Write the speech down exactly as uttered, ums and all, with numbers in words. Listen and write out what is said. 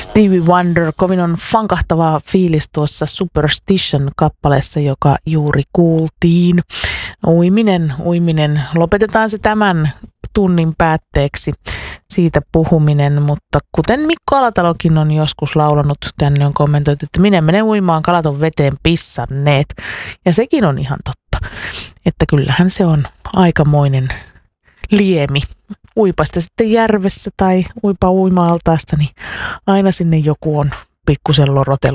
Stevie Wonder, kovin on fankahtavaa fiilis tuossa Superstition-kappaleessa, joka juuri kuultiin. Uiminen, uiminen. Lopetetaan se tämän tunnin päätteeksi, siitä puhuminen, mutta kuten Mikko Alatalokin on joskus laulanut, tänne on kommentoitu, että minä menen uimaan, kalat on veteen pissanneet. Ja sekin on ihan totta, että kyllähän se on aikamoinen liemi. Uipa sitä sitten järvessä tai uipa uima-altaasta, niin aina sinne joku on pikkusen lorotellut